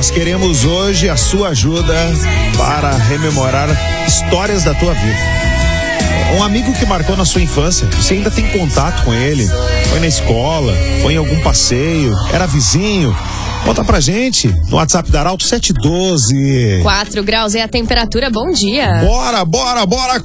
Nós queremos hoje a sua ajuda para rememorar histórias da tua vida. Um amigo que marcou na sua infância, você ainda tem contato com ele? Foi na escola, foi em algum passeio, era vizinho? Conta pra gente no WhatsApp da Arauto 712. 4 graus é a temperatura, bom dia. Bora